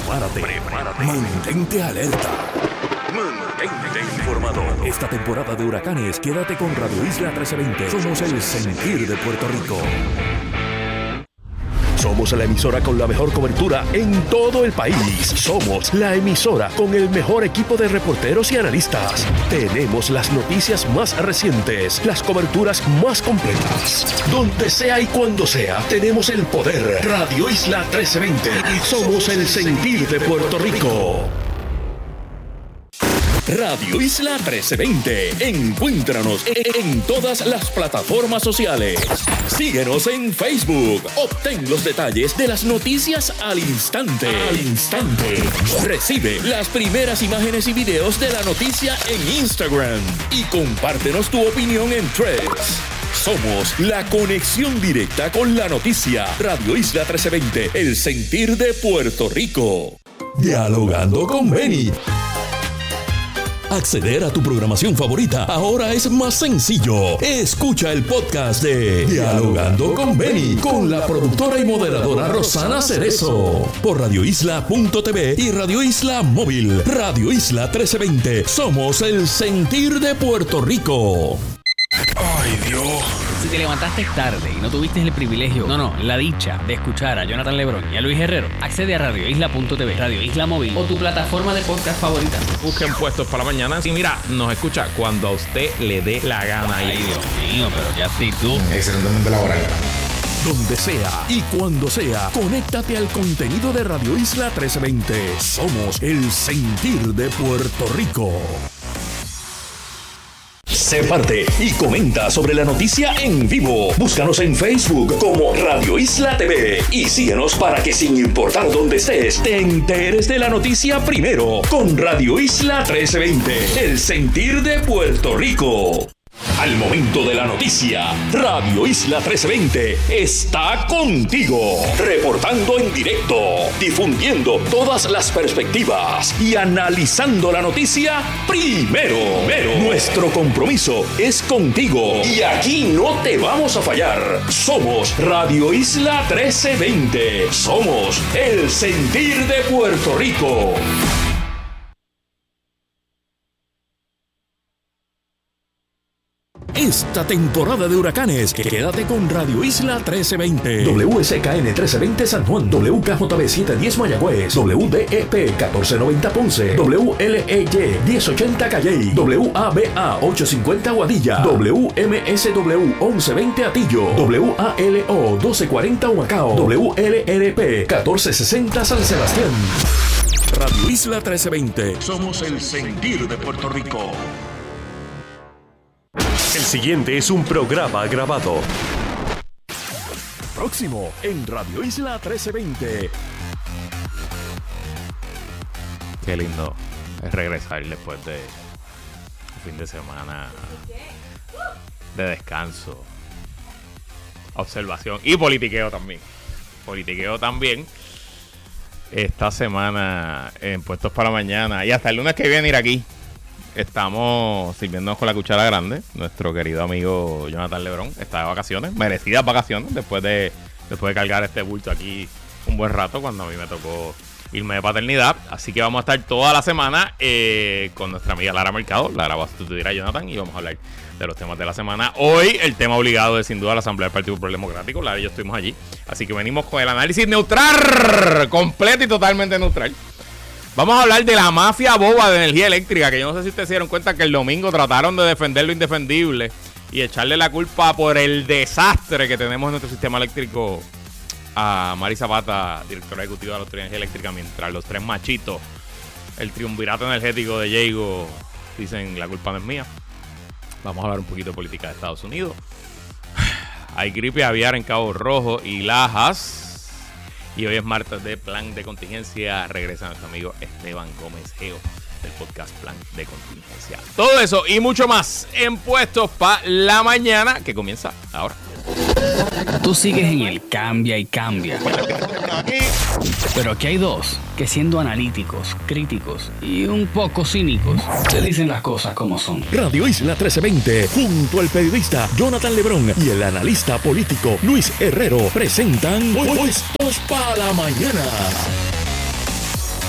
Prepárate. Mantente alerta. Mantente informado. Esta temporada de huracanes, quédate con Radio Isla 1320. Somos el sentir de Puerto Rico. Somos la emisora con la mejor cobertura en todo el país. Somos la emisora con el mejor equipo de reporteros y analistas. Tenemos las noticias más recientes, las coberturas más completas. Donde sea y cuando sea, tenemos el poder. Radio Isla 1320. Somos el sentir de Puerto Rico. Radio Isla 1320. Encuéntranos en todas las plataformas sociales. Síguenos en Facebook. Obtén los detalles de las noticias al instante. Recibe las primeras imágenes y videos de la noticia en Instagram. Y compártenos tu opinión en Threads. Somos la conexión directa con la noticia. Radio Isla 1320. El sentir de Puerto Rico. Dialogando con Benny. Acceder a tu programación favorita ahora es más sencillo. Escucha el podcast de Dialogando con Benny con la productora y moderadora Rosana Cerezo por radioisla.tv y Radio Isla Móvil. Radio Isla 1320. Somos el sentir de Puerto Rico. Ay, Dios. Si te levantaste tarde y no tuviste el privilegio, la dicha de escuchar a Jonathan Lebrón y a Luis Herrero, accede a radioisla.tv, Radio Isla Móvil o tu plataforma de podcast favorita. Busquen Puestos para la Mañana. Y mira, nos escucha cuando a usted le dé la gana. Ay, Dios mío, pero ya sí tú. Excelentemente laboral. Donde sea y cuando sea, conéctate al contenido de Radio Isla 1320. Somos el sentir de Puerto Rico. Sé parte y comenta sobre la noticia en vivo. Búscanos en Facebook como Radio Isla TV y síguenos para que sin importar dónde estés, te enteres de la noticia primero con Radio Isla 1320, el sentir de Puerto Rico. Al momento de la noticia, Radio Isla 1320 está contigo, reportando en directo, difundiendo todas las perspectivas y analizando la noticia primero. Nuestro compromiso es contigo y aquí no te vamos a fallar. Somos Radio Isla 1320. Somos el sentir de Puerto Rico. Esta temporada de huracanes, quédate con Radio Isla 1320. WSKN 1320 San Juan, WKJB 710 Mayagüez, WDEP 1490 Ponce, WLEY 1080 Calley, WABA 850 Guadilla, WMSW 1120 Atillo, WALO 1240 Humacao, WLRP 1460 San Sebastián. Radio Isla 1320. Somos el sentir de Puerto Rico. El siguiente es un programa grabado. Próximo en Radio Isla 1320. Qué lindo es regresar después de un fin de semana de descanso, observación y politiqueo también. Esta semana en Puestos para la Mañana y hasta el lunes que viene ir aquí. Estamos sirviéndonos con la cuchara grande. Nuestro querido amigo Jonathan Lebrón está de vacaciones, merecidas vacaciones, después de cargar este bulto aquí un buen rato cuando a mí me tocó irme de paternidad. Así que vamos a estar toda la semana con nuestra amiga Lara Mercado. Lara va a sustituir a Jonathan y vamos a hablar de los temas de la semana. Hoy el tema obligado es sin duda la Asamblea del Partido Popular Democrático. Lara y yo estuvimos allí, así que venimos con el análisis neutral, completo y totalmente neutral. Vamos a hablar de la mafia boba de energía eléctrica, que yo no sé si ustedes se dieron cuenta que el domingo trataron de defender lo indefendible y echarle la culpa por el desastre que tenemos en nuestro sistema eléctrico a Mari Zapata, directora ejecutiva de la Autoridad de Energía Eléctrica, mientras los tres machitos, el triunvirato energético de Diego, dicen la culpa no es mía. Vamos a hablar un poquito de política de Estados Unidos. Hay gripe aviar en Cabo Rojo y Lajas. Y hoy es martes de Plan de Contingencia. Regresa nuestro amigo Esteban Gómez Geo del podcast Plan de Contingencia. Todo eso y mucho más en Puestos para la Mañana, que comienza ahora. Tú sigues en el cambia y cambia. Pero aquí hay dos que, siendo analíticos, críticos y un poco cínicos, te dicen las cosas como son. Radio Isla 1320, junto al periodista Jonathan Lebrón y el analista político Luis Herrero, presentan Puestos para la Mañana.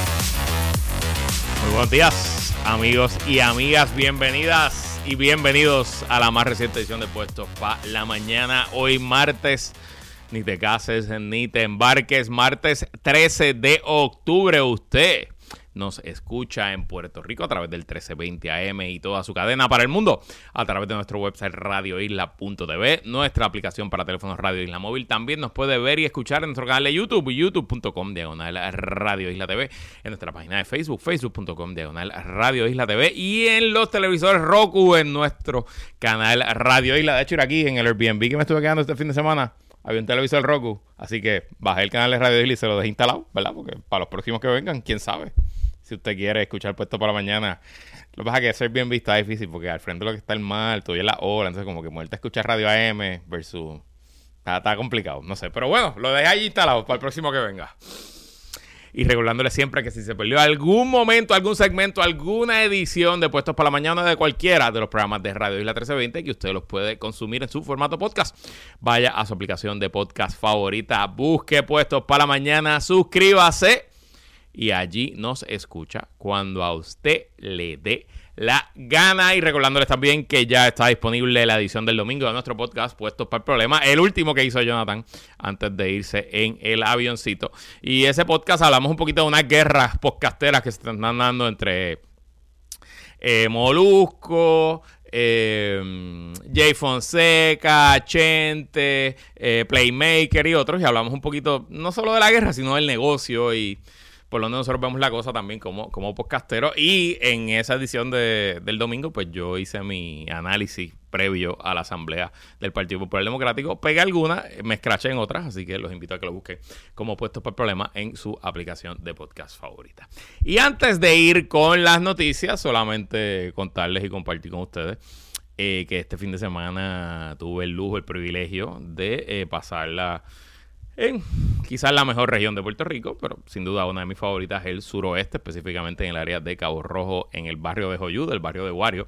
Buenos días, amigos y amigas, bienvenidas y bienvenidos a la más reciente edición de Puestos para la Mañana. Hoy martes, ni te cases ni te embarques, martes 13 de octubre. Usted nos escucha en Puerto Rico a través del 1320 AM y toda su cadena para el mundo a través de nuestro website radioisla.tv, nuestra aplicación para teléfonos Radio Isla Móvil. También nos puede ver y escuchar en nuestro canal de YouTube, youtube.com/Radio Isla TV, en nuestra página de Facebook, facebook.com/Radio Isla TV, y en los televisores Roku en nuestro canal Radio Isla. De hecho, ir aquí en el Airbnb que me estuve quedando este fin de semana, había un televisor Roku, así que bajé el canal de Radio Isla y se lo dejé instalado, ¿verdad? Porque para los próximos que vengan, quién sabe. Si usted quiere escuchar Puesto para la Mañana, lo que pasa es que ser bien vista es difícil porque al frente lo que está el mar, todavía es la hora, entonces como que muerte escuchar Radio AM versus... Está complicado, no sé. Pero bueno, lo dejé ahí instalado para el próximo que venga. Y recordándole siempre que si se perdió algún momento, algún segmento, alguna edición de Puestos para la Mañana de cualquiera de los programas de Radio Isla 1320, que usted los puede consumir en su formato podcast, vaya a su aplicación de podcast favorita, busque Puestos para la Mañana, suscríbase y allí nos escucha cuando a usted le dé la gana. Y recordándoles también que ya está disponible la edición del domingo de nuestro podcast Puestos para el Problema, el último que hizo Jonathan antes de irse en el avioncito. Y ese podcast hablamos un poquito de unas guerras podcasteras que se están dando entre Molusco, Jay Fonseca, Chente, Playmaker y otros. Y hablamos un poquito no solo de la guerra, sino del negocio y por donde nosotros vemos la cosa también como podcastero. Y en esa edición del domingo, pues yo hice mi análisis previo a la asamblea del Partido Popular Democrático. Pegué algunas, me escraché en otras, así que los invito a que lo busquen como Puestos para el Problema en su aplicación de podcast favorita. Y antes de ir con las noticias, solamente contarles y compartir con ustedes que este fin de semana tuve el lujo, el privilegio de pasarla en quizás la mejor región de Puerto Rico, pero sin duda una de mis favoritas es el suroeste, específicamente en el área de Cabo Rojo, en el barrio de Joyuda, el barrio de Guario,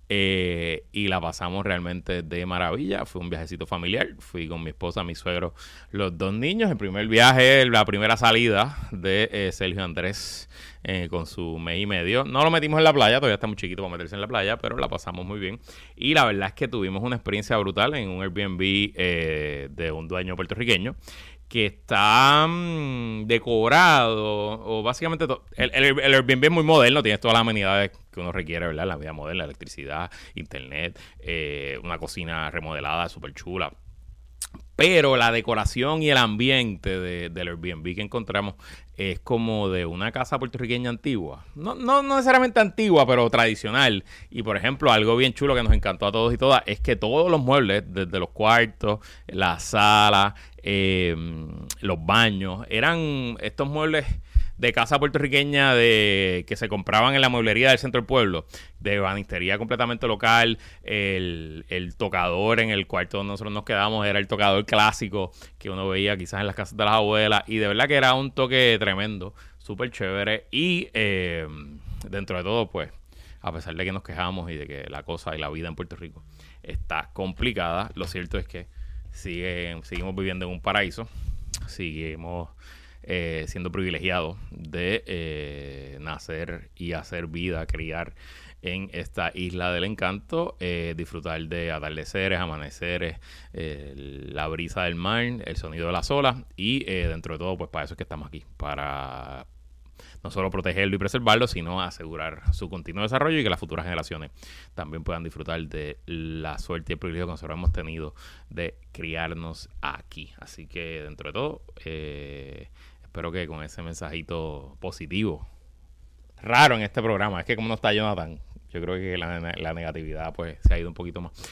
y la pasamos realmente de maravilla. Fue un viajecito familiar, fui con mi esposa, mi suegro, los dos niños. El primer viaje, la primera salida de Sergio Andrés con su mes y medio. No lo metimos en la playa, todavía está muy chiquito para meterse en la playa, pero la pasamos muy bien. Y la verdad es que tuvimos una experiencia brutal en un Airbnb de un dueño puertorriqueño que está decorado, o básicamente el Airbnb es muy moderno, tiene todas las amenidades que uno requiere, ¿verdad? La vida moderna, electricidad, internet, una cocina remodelada súper chula. Pero la decoración y el ambiente del Airbnb que encontramos es como de una casa puertorriqueña antigua. No necesariamente antigua, pero tradicional. Y, por ejemplo, algo bien chulo que nos encantó a todos y todas es que todos los muebles, desde los cuartos, la sala, los baños, eran estos muebles de casa puertorriqueña que se compraban en la mueblería del centro del pueblo, de banistería completamente local. El tocador en el cuarto donde nosotros nos quedamos era el tocador clásico que uno veía quizás en las casas de las abuelas, y de verdad que era un toque tremendo, súper chévere. Y dentro de todo, pues, a pesar de que nos quejamos y de que la cosa y la vida en Puerto Rico está complicada, lo cierto es que seguimos viviendo en un paraíso, seguimos siendo privilegiados de nacer y hacer vida, criar en esta isla del encanto, disfrutar de atardeceres, amaneceres, la brisa del mar, el sonido de las olas, y dentro de todo, pues para eso es que estamos aquí, para no solo protegerlo y preservarlo, sino asegurar su continuo desarrollo y que las futuras generaciones también puedan disfrutar de la suerte y el privilegio que nosotros hemos tenido de criarnos aquí. Así que dentro de todo, espero que con ese mensajito positivo, raro en este programa, es que como no está Jonathan, yo creo que la negatividad pues se ha ido un poquito más.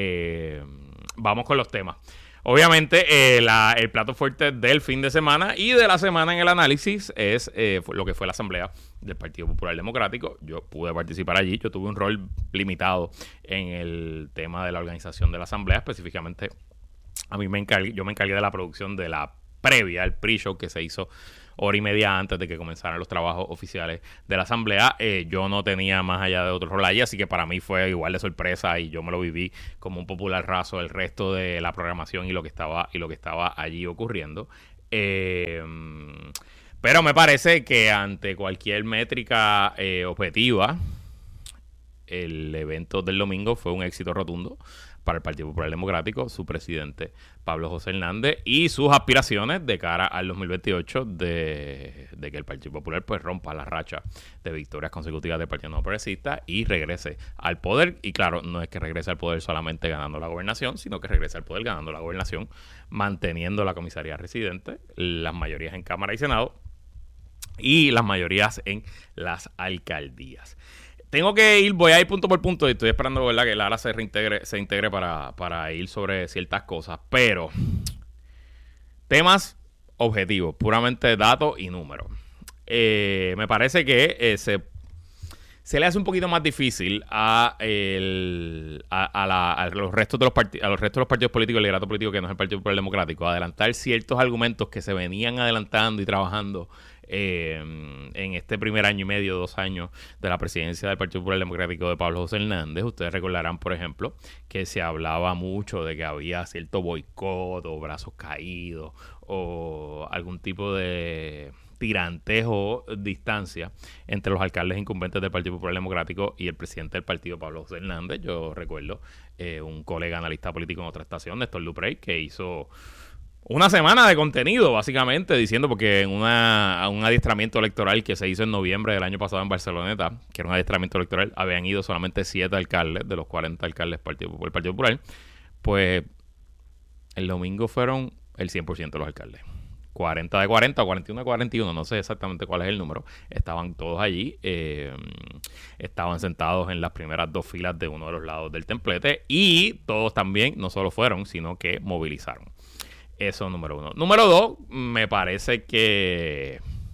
Vamos con los temas. Obviamente, el plato fuerte del fin de semana y de la semana en el análisis es lo que fue la asamblea del Partido Popular Democrático. Yo pude participar allí, yo tuve un rol limitado en el tema de la organización de la asamblea. Específicamente, yo me encargué de la producción de la previa, el pre-show que se hizo hora y media antes de que comenzaran los trabajos oficiales de la asamblea. Yo no tenía más allá de otro rol allí, así que para mí fue igual de sorpresa y yo me lo viví como un popular raso el resto de la programación y lo que estaba allí ocurriendo. Pero me parece que ante cualquier métrica objetiva, el evento del domingo fue un éxito rotundo para el Partido Popular Democrático, su presidente Pablo José Hernández y sus aspiraciones de cara al 2028 de que el Partido Popular pues rompa la racha de victorias consecutivas del Partido No Progresista y regrese al poder. Y claro, no es que regrese al poder solamente ganando la gobernación, sino que regrese al poder ganando la gobernación, manteniendo la comisaría residente, las mayorías en Cámara y Senado y las mayorías en las alcaldías. Tengo que ir, voy a ir punto por punto y estoy esperando, ¿verdad?, que Lara se integre para ir sobre ciertas cosas. Pero temas objetivos, puramente datos y números. Me parece que se le hace un poquito más difícil a los restos de los partidos políticos, el liderato político que no es el Partido Popular Democrático, adelantar ciertos argumentos que se venían adelantando y trabajando en este primer año y medio, 2 años de la presidencia del Partido Popular Democrático de Pablo José Hernández. Ustedes recordarán, por ejemplo, que se hablaba mucho de que había cierto boicot o brazos caídos o algún tipo de tirantes o distancia entre los alcaldes incumbentes del Partido Popular Democrático y el presidente del partido, Pablo José Hernández. Yo recuerdo un colega analista político en otra estación, Néstor Duprey, que hizo una semana de contenido, básicamente, diciendo, porque en un adiestramiento electoral que se hizo en noviembre del año pasado en Barceloneta, que era un adiestramiento electoral, habían ido solamente 7 alcaldes de los 40 alcaldes del Partido Popular, pues el domingo fueron el 100% de los alcaldes. 40 de 40 o 41 de 41, no sé exactamente cuál es el número, estaban todos allí, estaban sentados en las primeras 2 filas de uno de los lados del templete y todos también, no solo fueron, sino que movilizaron. Eso, número 1. Número 2, me parece que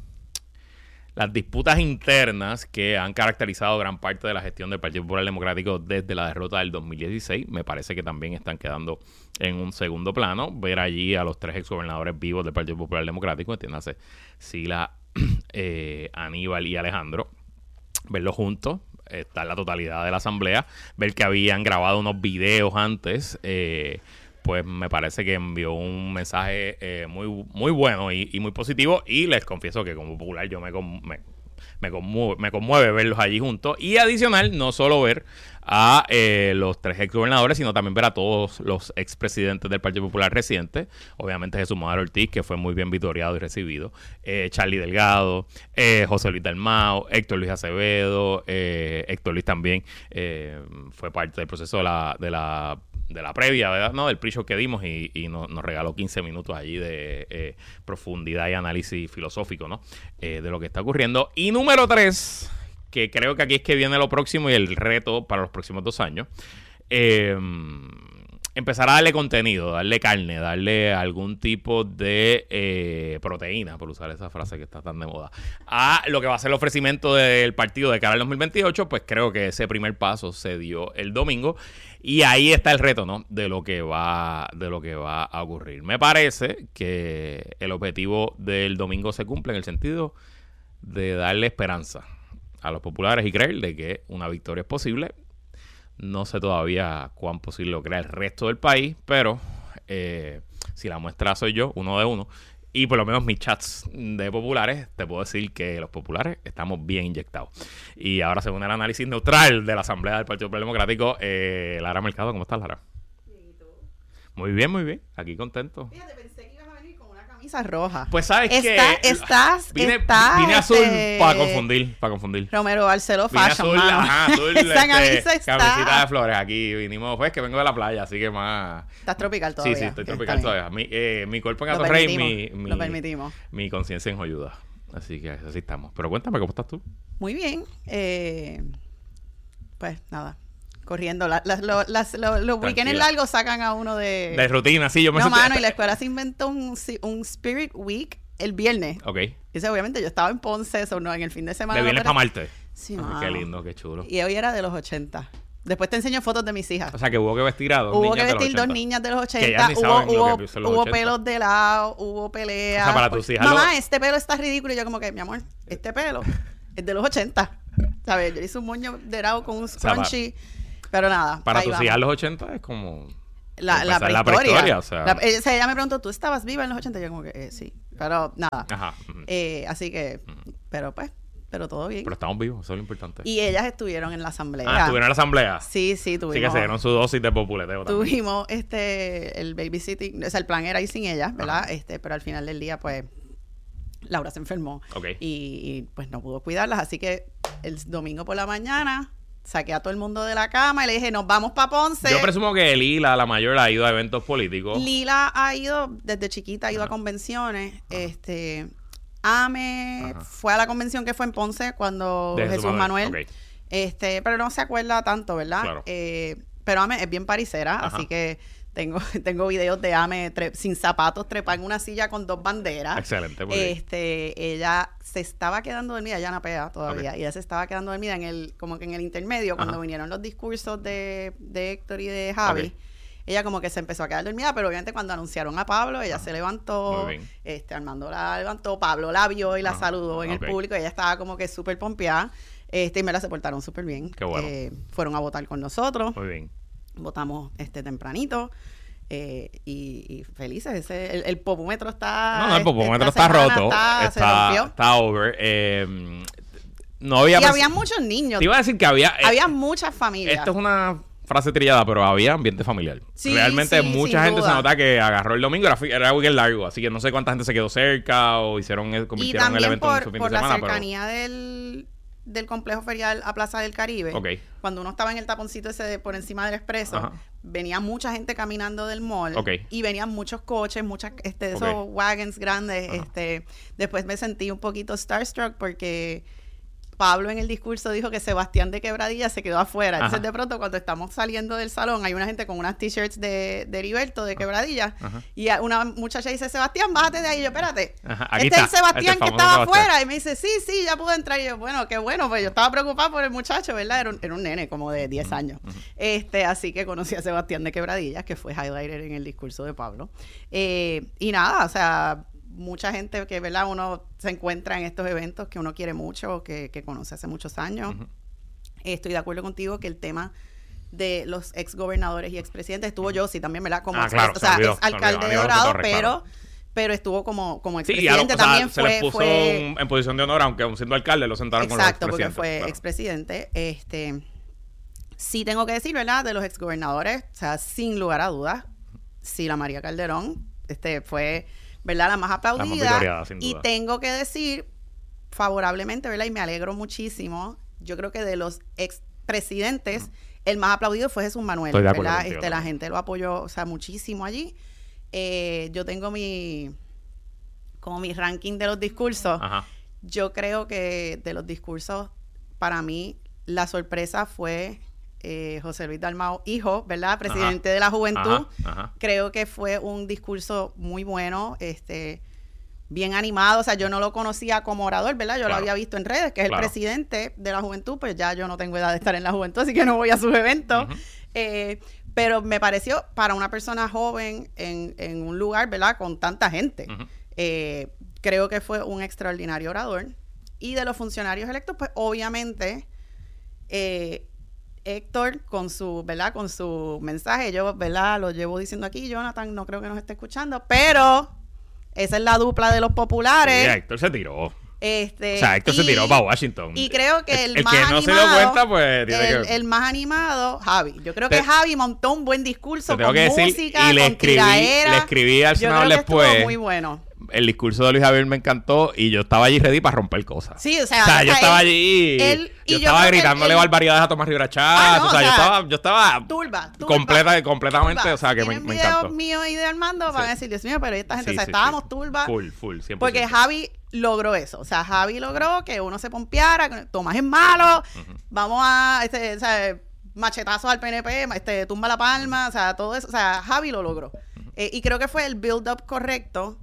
las disputas internas que han caracterizado gran parte de la gestión del Partido Popular Democrático desde la derrota del 2016, me parece que también están quedando en un segundo plano. Ver allí a los 3 exgobernadores vivos del Partido Popular Democrático, entiéndase, Sila, Aníbal y Alejandro, verlos juntos, estar la totalidad de la asamblea, ver que habían grabado unos videos antes, pues me parece que envió un mensaje muy bueno y muy positivo. Y les confieso que como popular yo me conmueve verlos allí juntos. Y adicional, no solo ver a los 3 exgobernadores, sino también ver a todos los expresidentes del Partido Popular recientes. Obviamente Jesús Madero Ortiz, que fue muy bien vitoreado y recibido. Charlie Delgado, José Luis Dalmau, Héctor Luis Acevedo. Héctor Luis también fue parte del proceso de la previa, ¿verdad? No, del pre-show que dimos y nos regaló 15 minutos allí de profundidad y análisis filosófico, ¿no? De lo que está ocurriendo. Y número 3, que creo que aquí es que viene lo próximo y el reto para los próximos 2 años, empezar a darle contenido, darle carne, darle algún tipo de proteína, por usar esa frase que está tan de moda, a lo que va a ser el ofrecimiento del partido de cara al 2028. Pues creo que ese primer paso se dio el domingo y ahí está el reto, ¿no?, de lo que va a ocurrir. Me parece que el objetivo del domingo se cumple en el sentido de darle esperanza a los populares y creer de que una victoria es posible. No sé todavía cuán posible lo crea el resto del país, pero si la muestra soy yo, uno de uno, y por lo menos mis chats de populares, te puedo decir que los populares estamos bien inyectados. Y ahora, según el análisis neutral de la Asamblea del Partido Popular Democrático, Lara Mercado, ¿cómo estás, Lara? Bien, ¿y tú? Muy bien, aquí contento. Fíjate, pensé que ibas a venir con una camisa roja. Pues sabes que vine azul para confundir. Romero Barceló Fashion, azul, azul, esa camisa está. Camisita de flores. Aquí vinimos, pues, que vengo de la playa, así que más. Estás tropical todavía. Sí, estoy tropical todavía. Mi cuerpo en Gatorrey, lo permitimos. Mi conciencia en joyuda. Así que así estamos. Pero cuéntame, ¿cómo estás tú? Muy bien. Pues nada, corriendo. Los weekends largos sacan a uno de rutina, sí. Yo me y la escuela se inventó un Spirit Week el viernes. Ok. Ese, obviamente, yo estaba en Ponce, eso no, en el fin de semana. ¿De viernes para Marte? Sí, qué lindo, qué chulo. Y hoy era de los 80. Después te enseño fotos de mis hijas. O sea, que hubo que vestir a 2 niñas. Hubo que vestir 2 niñas de los 80. Que ellas ni saben lo que los hubo 80. pelos de lado, hubo peleas. O sea, para tus hijas. Mamá, este pelo está ridículo. Y yo como que, mi amor, este pelo es de los 80. ¿Sabes? Yo hice un moño de lado con un scrunchie. Pero nada. Para tus hijas los 80 es como la esa es la prehistoria. prehistoria, o sea. Ella me preguntó, ¿tú estabas viva en los 80? Yo como que sí, pero nada. Ajá. Así que, pero todo bien. Pero estamos vivos, eso es lo importante. Y ellas estuvieron en la asamblea. ¿Estuvieron en la asamblea? Sí, tuvimos. Sí, que se dieron su dosis de populeteo también. Tuvimos el babysitting, o sea, el plan era ir sin ellas, ¿verdad? Pero al final del día, pues, Laura se enfermó. Okay. Y pues no pudo cuidarlas, así que el domingo por la mañana saqué a todo el mundo de la cama y le dije, nos vamos para Ponce. Yo presumo que Lila, la mayor, ha ido a eventos políticos. Lila ha ido, desde chiquita, ha ido a convenciones. Ame fue a la convención que fue en Ponce cuando De Jesús Manuel. Okay. Pero no se acuerda tanto, ¿verdad? Claro. Pero Ame es bien parisera, así que tengo videos de Ame sin zapatos, trepa en una silla con 2 banderas. Excelente. Muy bien. Ella se estaba quedando dormida, ya napea todavía, Okay. y ella se estaba quedando dormida como que en el intermedio, cuando vinieron los discursos de Héctor y de Javi. Okay. Ella como que se empezó a quedar dormida, pero obviamente cuando anunciaron a Pablo, ella se levantó, Muy bien. Armando la levantó, Pablo la vio y la saludó en el Okay. público, ella estaba como que súper pompeada, y me la se portaron súper bien. Qué bueno. Fueron a votar con nosotros, Muy bien. votamos tempranito, y felices. El popómetro está... No, el popómetro esta está semana roto. se rompió. Está over. No había... Y había muchos niños. Te iba a decir que había... había muchas familias. Esto es una frase trillada, pero había ambiente familiar. Sí, Realmente sí, mucha sin gente duda. se nota que agarró el domingo, era weekend largo, así que no sé cuánta gente se quedó cerca o Y convirtieron el también evento en su fin por de la semana. cercanía del complejo ferial a Plaza del Caribe. Ok. Cuando uno estaba en el taponcito ese por encima del expreso, Ajá. venía mucha gente caminando del mall. Ok. Y venían muchos coches, esos Ok. wagons grandes. Ajá. Después me sentí un poquito starstruck porque Pablo en el discurso dijo que Sebastián de Quebradilla se quedó afuera. Entonces, Ajá. de pronto, cuando estamos saliendo del salón, hay una gente con unas t-shirts de Heriberto de Quebradilla. Ajá. Y una muchacha dice, Sebastián, bájate de ahí. Y yo, espérate. Ajá, aquí Este es el está, Sebastián este que famoso estaba Sebastián. afuera. Y me dice, sí, ya pude entrar. Y yo, bueno, qué bueno. Pues yo estaba preocupada por el muchacho, ¿verdad? Era un nene como de 10 años. Así que conocí a Sebastián de Quebradillas, que fue highlighter en el discurso de Pablo. Y nada, o sea, mucha gente que, ¿verdad? Uno se encuentra en estos eventos que uno quiere mucho, que conoce hace muchos años. Estoy de acuerdo contigo que el tema de los ex gobernadores y expresidentes estuvo Yossi también, ¿verdad? Como claro, o sea, se olvidó, es alcalde se de olvidó, Dorado, Torres, claro. pero estuvo como Sí, expresidente. o sea, También se les puso en posición de honor, aunque aún siendo alcalde, lo sentaron con los exacto, porque expresidentes. fue expresidente. Sí tengo que decir, ¿verdad? De los exgobernadores, o sea, sin lugar a dudas, Sila María Calderón, fue, ¿verdad? La más aplaudida. La más victoriada, sin y duda. tengo que decir favorablemente, ¿verdad? Y me alegro muchísimo. Yo creo que de los expresidentes, el más aplaudido fue Jesús Manuel, Estoy de acuerdo ¿verdad? contigo La también. gente lo apoyó, o sea, muchísimo allí. Yo tengo mi ranking de los discursos. Ajá. Yo creo que de los discursos, para mí, la sorpresa fue José Luis Dalmau, hijo, ¿verdad? Presidente de la Juventud. Ajá. Creo que fue un discurso muy bueno, bien animado. O sea, yo no lo conocía como orador, ¿verdad? Yo lo Claro. había visto en redes, que es Claro. el presidente de la Juventud, pues ya yo no tengo edad de estar en la Juventud, así que no voy a sus eventos. Pero me pareció, para una persona joven en un lugar, ¿verdad? Con tanta gente. Creo que fue un extraordinario orador. Y de los funcionarios electos, pues obviamente Héctor con su, ¿verdad? Con su mensaje, yo, ¿verdad? Lo llevo diciendo aquí, Jonathan no creo que nos esté escuchando, pero esa es la dupla de los populares. Sí, Héctor se tiró. O sea, Héctor se y- tiró para Washington. Y creo que el más que no animado, se dio cuenta, pues tiene que... el más animado, Javi. Yo creo Te- que Javi montó un buen discurso te tengo con que decir, música, y le con tiraera. escribí al Yo senador creo que estuvo después. muy bueno. El discurso de Luis Javier me encantó y yo estaba allí ready para romper cosas. Sí, o sea, yo estaba allí. él- y yo yo estaba creo que gritándole él- barbaridades a Tomás Rivera Chávez. Ah, no, o sea, o sea, yo estaba Turba. completamente, Turba. o sea, que Si me tienen videos encantó. míos y de Armando, van a decir, Dios mío, pero esta gente, Sí, o sea, sí, estábamos sí. turba. Full, 100%. Porque Javi logró eso. O sea, Javi logró que uno se pompeara, que Tomás es malo, vamos a, o sea, machetazos al PNP, tumba la palma, o sea, todo eso. O sea, Javi lo logró. Y creo que fue el build-up correcto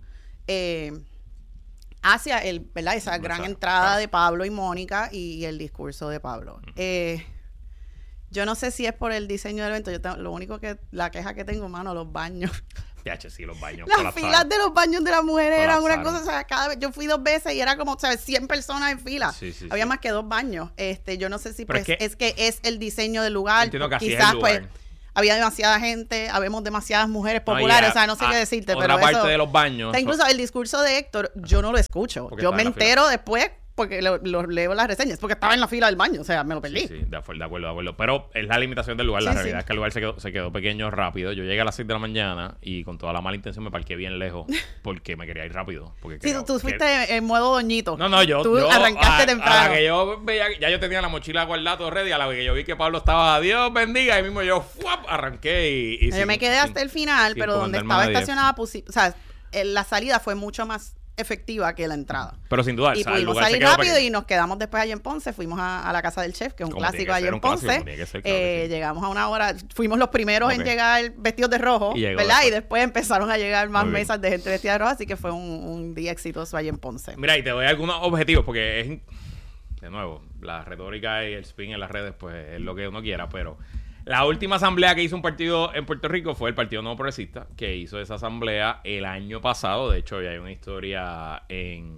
hacia ¿verdad? Esa gran Exacto, entrada claro. de Pablo y Mónica y el discurso de Pablo. Yo no sé si es por el diseño del evento. Lo único la queja que tengo, mano, los baños. PH, sí, los baños. Las colapsaron. filas de los baños de las mujeres eran una Colapsaron. cosa, o sea, cada vez, yo fui 2 veces y era como, ¿sabes? 100 personas en fila. Sí, sí, Había sí. más que 2 baños. Yo no sé si Pero pues es que es el diseño del lugar. Entiendo que así es Quizás el pues lugar. había demasiada gente, habemos demasiadas mujeres populares, o sea, no sé qué decirte, otra pero parte eso, de los baños. o sea, incluso el discurso de Héctor, yo no lo escucho. Porque Yo está me en la fila. entero después porque lo leo las reseñas, porque estaba en la fila del baño, o sea, me lo perdí. Sí, de acuerdo. Pero es la limitación del lugar. La Sí, realidad sí. es que el lugar se quedó pequeño rápido. Yo llegué a las 6 de la mañana y con toda la mala intención me parqué bien lejos porque me quería ir rápido. Porque Sí, tú fuiste en modo doñito. No, Tú arrancaste temprano. A la que yo veía, ya yo tenía la mochila guardada todo ready, a la que yo vi que Pablo estaba, Dios bendiga, y mismo yo ¡fuap! Arranqué y Yo me quedé hasta el final, sin pero donde comandarme a estaba nadie. estacionada, o sea, la salida fue mucho más efectiva que la entrada. Pero sin duda, Y o sea, el pudimos lugar se salir quedó rápido pequeño. y nos quedamos después allí en Ponce. Fuimos a la casa del chef, que es un Como tiene clásico que allí ser, en un clásico, Ponce. como tiene que ser, claro que sí. Llegamos a una hora, fuimos los primeros Ok. en llegar vestidos de rojo, Y llegó ¿verdad? después. Y después empezaron a llegar más Muy bien. mesas de gente vestida de rojo, así que fue un día exitoso allí en Ponce. Mira, y te doy algunos objetivos porque es, de nuevo, la retórica y el spin en las redes, pues es lo que uno quiera, pero la última asamblea que hizo un partido en Puerto Rico fue el Partido Nuevo Progresista, que hizo esa asamblea el año pasado. De hecho, ya hay una historia en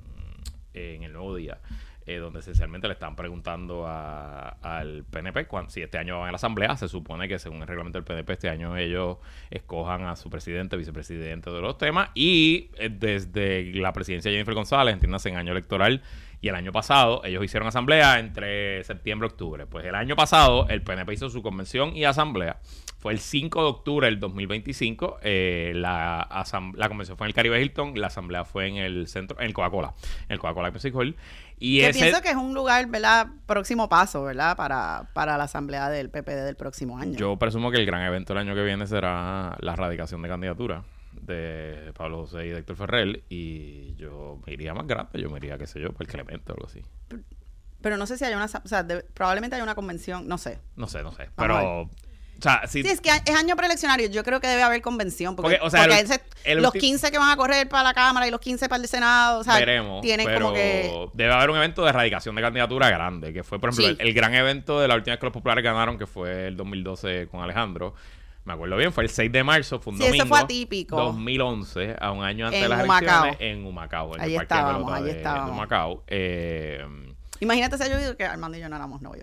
El Nuevo Día, donde esencialmente le están preguntando al PNP si este año van a la asamblea. Se supone que según el reglamento del PNP este año ellos escojan a su presidente, vicepresidente de los temas, y desde la presidencia de Jennifer González, entiéndase, en año electoral, y el año pasado ellos hicieron asamblea entre septiembre y octubre. Pues el año pasado el PNP hizo su convención y asamblea. Fue el 5 de octubre del 2025. La convención fue en el Caribe Hilton. La asamblea fue en el centro, en el Coca-Cola. En el Coca-Cola Music Hall. Y Que pienso que es un lugar, ¿verdad? Próximo paso, ¿verdad? Para la asamblea del PPD del próximo año. Yo presumo que el gran evento el año que viene será la radicación de candidatura de Pablo José y de Héctor Ferrer. Y yo me iría más grande. Yo me iría, qué sé yo, por el Clemente o algo así. Pero no sé si hay una... O sea, probablemente hay una convención, no sé. No sé. Vamos a ver. Pero... O sea, Sí, es que es año preeleccionario. Yo creo que debe haber convención. Porque o sea, los 15 que van a correr para la Cámara y los 15 para el Senado, o sea, veremos, tienen pero como que... debe haber un evento de erradicación de candidatura grande, que fue, por ejemplo, Sí. el gran evento de la última vez que los populares ganaron, que fue el 2012 con Alejandro. Me acuerdo bien, fue el 6 de marzo, fue un Sí, domingo. eso fue atípico. 2011, a un año antes En de las Humacao. elecciones, en Humacao, en Allí el parque de estábamos, pelota allí de estábamos. Humacao. Imagínate si ha llovido que Armando y yo no éramos novios.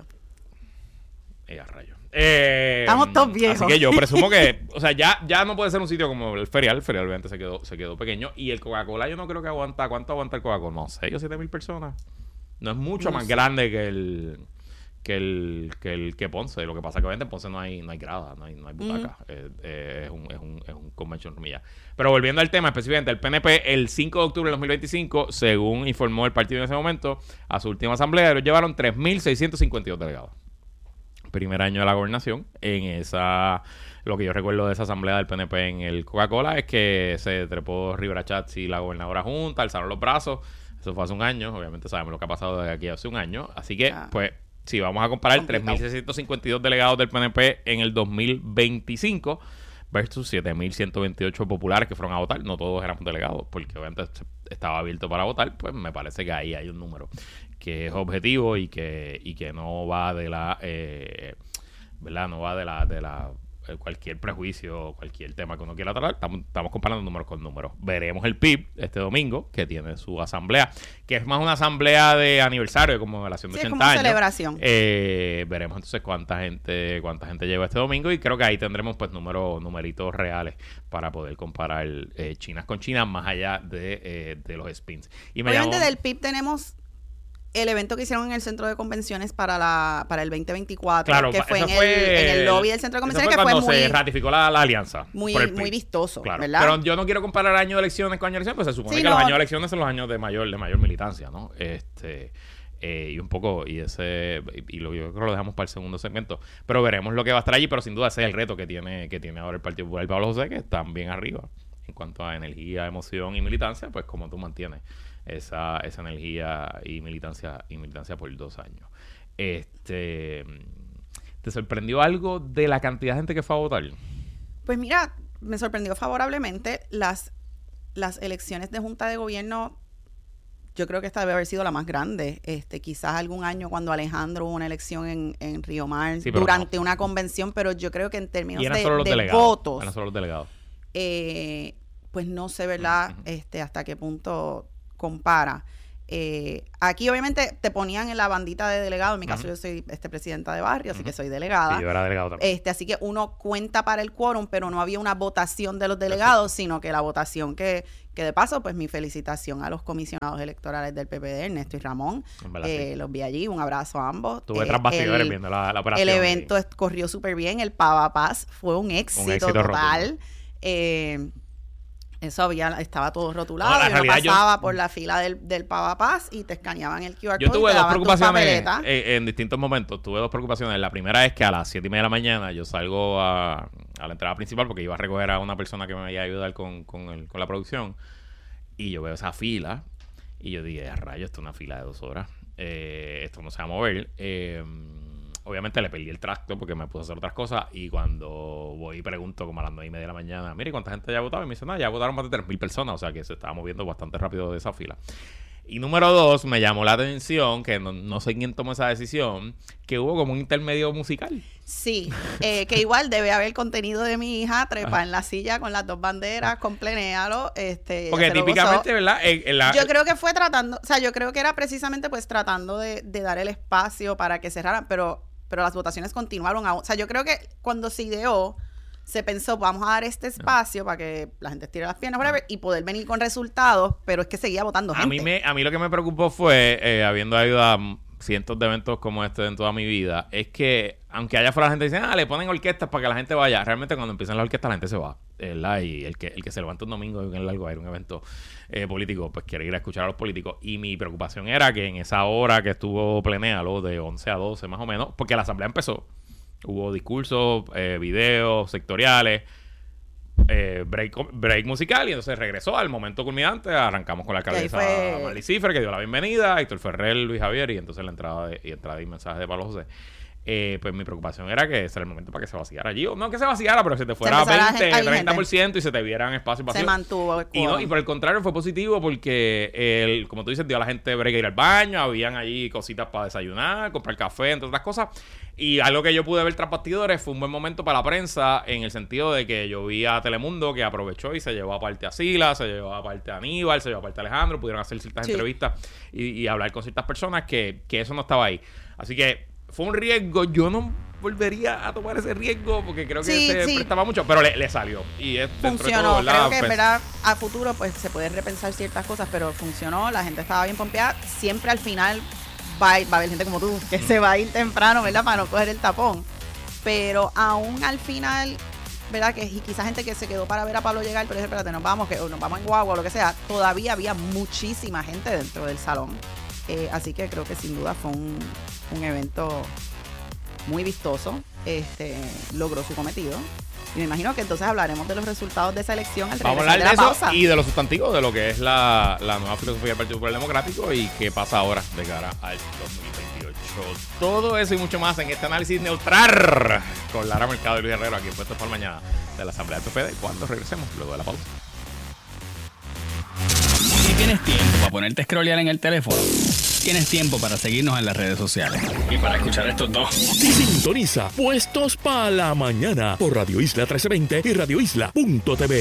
A rayo. Estamos todos viejos. Así que yo presumo que, o sea, ya no puede ser un sitio como el Ferial. El Ferial obviamente se quedó pequeño. Y el Coca-Cola yo no creo que aguanta. ¿Cuánto aguanta el Coca-Cola? No, 6 o 7 mil personas. No es mucho No más sé. grande que Ponce. Lo que pasa es que obviamente en Ponce no hay grada, no hay butaca. Es un convention room y ya. Pero volviendo al tema específicamente, el PNP el 5 de octubre de 2025, según informó el partido en ese momento, a su última asamblea, ellos llevaron 3.652 delegados. Primer año de la gobernación. Lo que yo recuerdo de esa asamblea del PNP en el Coca-Cola es que se trepó Rivera Schatz y la gobernadora junta, alzaron los brazos. Eso fue hace un año. Obviamente sabemos lo que ha pasado de aquí hace un año. Así que, pues, si vamos a comparar Complicado. 3.652 delegados del PNP en el 2025 versus 7.128 populares que fueron a votar, no todos éramos delegados, porque obviamente estaba abierto para votar, pues me parece que ahí hay un número que es objetivo y que no va de la ¿verdad? No va de la cualquier prejuicio, cualquier tema que uno quiera tratar. Estamos comparando números con números. Veremos el PIB este domingo, que tiene su asamblea, que es más una asamblea de aniversario, de conmemoración de Sí, es 80 como años. celebración. Veremos entonces cuánta gente llega este domingo, y creo que ahí tendremos pues numeritos reales para poder comparar chinas con chinas, más allá de los spins. Y Obviamente del PIB tenemos el evento que hicieron en el centro de convenciones para el 2024, claro, que fue eso en el lobby del centro de eso convenciones, que cuando fue muy, se ratificó la alianza muy, por el PIB. muy vistoso, Claro, ¿verdad? pero yo no quiero comparar año de elecciones con año de elecciones, pues se supone Sí, que no. los años de elecciones son los años de mayor militancia, ¿no? Y un poco, yo creo que lo dejamos para el segundo segmento, pero veremos lo que va a estar allí. Pero sin duda ese es el reto que tiene ahora el Partido Popular y Pablo José, que están bien arriba en cuanto a energía, emoción y militancia. Pues como tú mantienes esa energía y militancia por 2 años. ¿Te sorprendió algo de la cantidad de gente que fue a votar? Pues mira, me sorprendió favorablemente las elecciones de Junta de Gobierno. Yo creo que esta debe haber sido la más grande. Quizás algún año cuando Alejandro hubo una elección en Río Mar, Sí, pero durante una convención, pero yo creo que en términos Y eran de solo los delegados. votos, Eran solo los delegados. pues no sé, ¿verdad? Hasta qué punto compara. Aquí obviamente te ponían en la bandita de delegado. En mi caso yo soy presidenta de barrio, así que soy delegada. Sí, yo era delegado también. Así que uno cuenta para el quórum, pero no había una votación de los delegados, sino que la votación que de paso, pues mi felicitación a los comisionados electorales del PPD, Ernesto y Ramón. Sí. Los vi allí, un abrazo a ambos. Estuve tras bastidores viendo la operación. El evento corrió súper bien, el Pava Paz fue un éxito total. Eso estaba todo rotulado, y uno pasaba por la fila del Pava Paz y te escaneaban el QR code. Yo tuve dos preocupaciones en distintos momentos. Tuve dos preocupaciones. La primera es que a las 7:30 de la mañana yo salgo a la entrada principal porque iba a recoger a una persona que me iba a ayudar con la producción. Y yo veo esa fila y yo dije, rayo, esto es una fila de 2 horas. Esto no se va a mover. Obviamente le perdí el tracto porque me puse a hacer otras cosas. Y cuando voy y pregunto como a las 9:30 de la mañana, mire, ¿cuánta gente ya ha votado? Y me dice, no, ya votaron más de 3,000 personas. O sea que se estaba moviendo bastante rápido de esa fila. Y número 2, me llamó la atención, que no sé quién tomó esa decisión, que hubo como un intermedio musical. Sí, que igual debe haber contenido de mi hija, trepa en la silla con las 2 banderas, con plenéalo. Porque típicamente, ¿verdad? Yo creo que fue tratando, o sea, yo creo que era precisamente pues tratando de dar el espacio para que cerraran, pero las votaciones continuaron. O sea, yo creo que cuando se ideó, se pensó, vamos a dar este espacio para que la gente estire las piernas, whatever, y poder venir con resultados, pero es que seguía votando gente. A mí lo que me preocupó fue, habiendo ayudado a cientos de eventos como este en toda mi vida, es que aunque allá fuera la gente dice, le ponen orquestas para que la gente vaya, realmente cuando empiezan las orquestas la gente se va, ¿verdad? Y el que se levanta un domingo en el largo a ir a un evento político, pues quiere ir a escuchar a los políticos. Y mi preocupación era que en esa hora que estuvo plenéalo, de 11 a 12 más o menos, porque la asamblea empezó, hubo discursos, videos sectoriales, break musical, y entonces regresó al momento culminante. Arrancamos con la alcaldesa Marley Cifre, que dio la bienvenida, Héctor Ferrer, Luis Javier, y entonces la entrada y mensajes de Pablo José. Pues mi preocupación era que ese era el momento para que se vaciara allí, o no que se vaciara, pero que se te fuera 20, 30% y se te vieran espacios vacíos. Se mantuvo y por el contrario fue positivo porque como tú dices, dio a la gente break a ir al baño, habían allí cositas para desayunar, comprar café, entre otras cosas. Y algo que yo pude ver tras bastidores, fue un buen momento para la prensa, en el sentido de que yo vi a Telemundo que aprovechó y se llevó aparte a Sila, se llevó aparte a Aníbal, se llevó aparte a Alejandro, pudieron hacer ciertas entrevistas y hablar con ciertas personas que eso no estaba ahí. Así que fue un riesgo. Yo no volvería a tomar ese riesgo porque creo que prestaba mucho, pero le salió. Y funcionó. Creo que ¿verdad? A futuro pues se puede repensar ciertas cosas, pero funcionó. La gente estaba bien pompeada. Siempre al final va a haber gente como tú que se va a ir temprano, ¿verdad? Para no coger el tapón. Pero aún al final, ¿verdad? Que quizás gente que se quedó para ver a Pablo llegar, pero dice, espérate, nos vamos en guagua o lo que sea. Todavía había muchísima gente dentro del salón. Así que creo que sin duda fue un evento muy vistoso. Logró su cometido. Y me imagino que entonces hablaremos de los resultados de esa elección al regresar de la pausa. Vamos a hablar de eso y de los sustantivos, de lo que es la nueva filosofía del Partido Popular Democrático y qué pasa ahora de cara al 2028. Todo eso y mucho más en este análisis neutral con Lara Mercado y Luis Herrero aquí en Puestos para Mañana de la Asamblea del PPD cuando regresemos luego de la pausa. Si tienes tiempo para ponerte a scrollear en el teléfono, tienes tiempo para seguirnos en las redes sociales y para escuchar estos dos. Sintoniza Puestos para la Mañana por Radio Isla 1320 y radioisla.tv.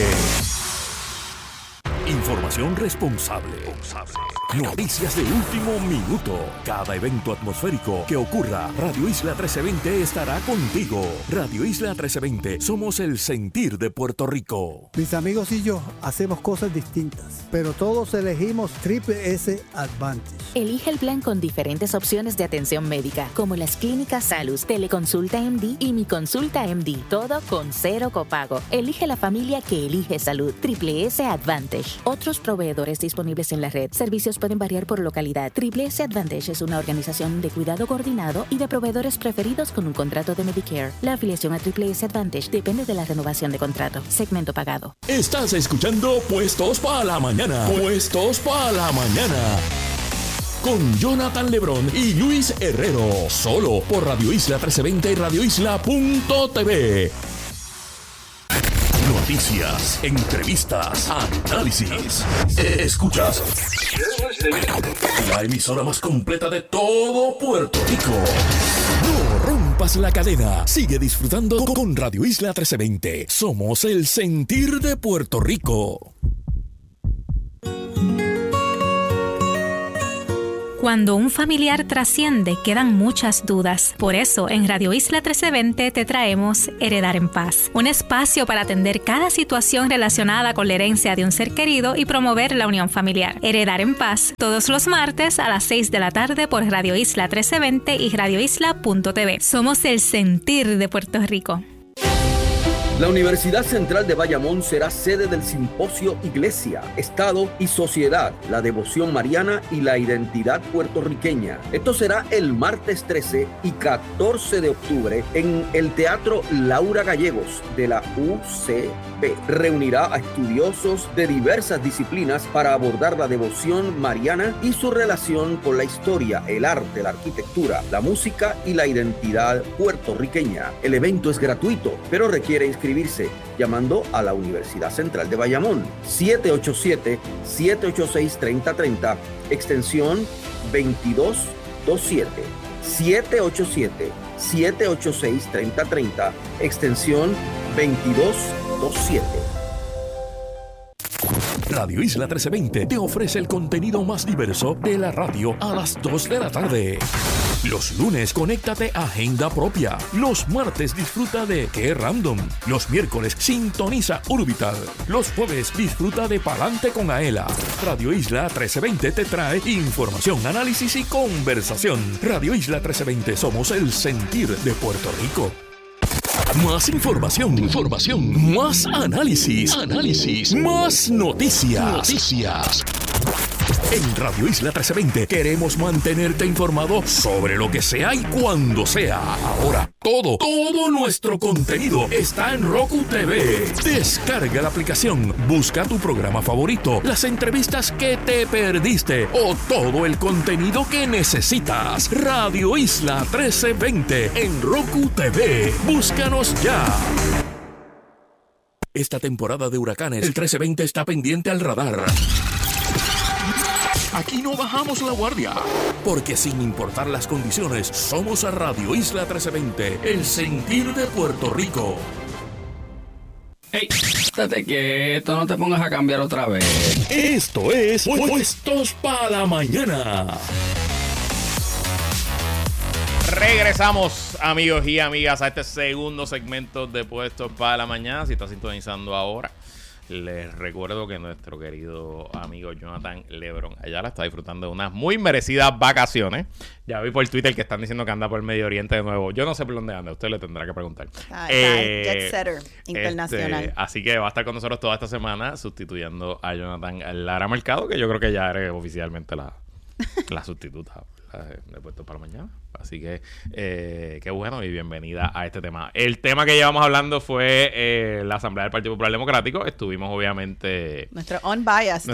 Información responsable. Noticias de último minuto. Cada evento atmosférico que ocurra, Radio Isla 1320 estará contigo. Radio Isla 1320, somos el sentir de Puerto Rico. Mis amigos y yo hacemos cosas distintas, pero todos elegimos Triple S Advantage. Elige el plan con diferentes opciones de atención médica, como las clínicas Salus, Teleconsulta MD y Mi Consulta MD, todo con 0 copago. Elige la familia que elige salud. Triple S Advantage. Otros proveedores disponibles en la red. Servicios pueden variar por localidad. Triple S Advantage es una organización de cuidado coordinado y de proveedores preferidos con un contrato de Medicare. La afiliación a Triple S Advantage depende de la renovación de contrato. Segmento pagado. Estás escuchando Puestos para la Mañana. Puestos para la Mañana. Con Jonathan Lebrón y Luis Herrero. Solo por Radio Isla 1320 y radioisla.tv. Noticias, entrevistas, análisis. Escuchas la emisora más completa de todo Puerto Rico. No rompas la cadena. Sigue disfrutando con Radio Isla 1320. Somos el sentir de Puerto Rico. Cuando un familiar trasciende, quedan muchas dudas. Por eso, en Radio Isla 1320 te traemos Heredar en Paz, un espacio para atender cada situación relacionada con la herencia de un ser querido y promover la unión familiar. Heredar en Paz, todos los martes a las 6 de la tarde por Radio Isla 1320 y radioisla.tv. Somos el sentir de Puerto Rico. La Universidad Central de Bayamón será sede del simposio Iglesia, Estado y Sociedad, la devoción mariana y la identidad puertorriqueña. Esto será el martes 13 y 14 de octubre en el Teatro Laura Gallegos de la UCB. Reunirá a estudiosos de diversas disciplinas para abordar la devoción mariana y su relación con la historia, el arte, la arquitectura, la música y la identidad puertorriqueña. El evento es gratuito, pero requiere inscribirse llamando a la Universidad Central de Bayamón 787-786-3030 extensión 2227 787-786-3030 extensión 2227. Radio Isla 1320 te ofrece el contenido más diverso de la radio a las 2 de la tarde. Los lunes, conéctate a Agenda Propia. Los martes, disfruta de Qué Random. Los miércoles, sintoniza Urbital. Los jueves, disfruta de Palante con Aela. Radio Isla 1320 te trae información, análisis y conversación. Radio Isla 1320, somos el sentir de Puerto Rico. Más información, más análisis, más noticias. En Radio Isla 1320 queremos mantenerte informado sobre lo que sea y cuando sea. Ahora, todo nuestro contenido está en Roku TV. Descarga la aplicación, busca tu programa favorito, las entrevistas que te perdiste o todo el contenido que necesitas. Radio Isla 1320 en Roku TV. Búscanos ya. Esta temporada de huracanes, el 1320 está pendiente al radar. Aquí no bajamos la guardia, porque sin importar las condiciones, somos a Radio Isla 1320, el sentir de Puerto Rico. ¡Ey! Estate quieto, no te pongas a cambiar otra vez. Esto es Puestos para la Mañana. Regresamos, amigos y amigas, a este segundo segmento de Puestos para la Mañana. Si estás sintonizando ahora, les recuerdo que nuestro querido amigo Jonathan Lebron Ayala está disfrutando de unas muy merecidas vacaciones. Ya vi por Twitter que están diciendo que anda por el Medio Oriente de nuevo. Yo no sé por dónde anda, usted le tendrá que preguntar. Jet setter internacional. Así que va a estar con nosotros toda esta semana sustituyendo a Jonathan Lara Mercado, que yo creo que ya eres oficialmente la sustituta de Puestos para la Mañana. Así que qué bueno y bienvenida a este tema. El tema que llevamos hablando fue la Asamblea del Partido Popular Democrático. Estuvimos obviamente nuestro unbiased